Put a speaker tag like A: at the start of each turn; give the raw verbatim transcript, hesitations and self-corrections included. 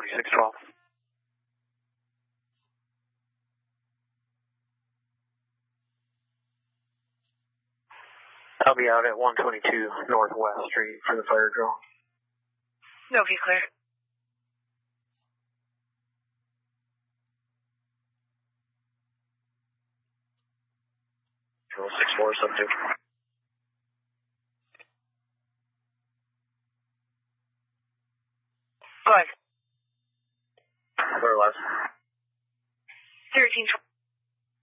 A: forty-six twelve. I'll be out at one twenty-two Northwest Street for the fire drill.
B: Okay, clear.
A: six four seven two.
B: Go ahead.
A: Where last?
B: thirteen twelve.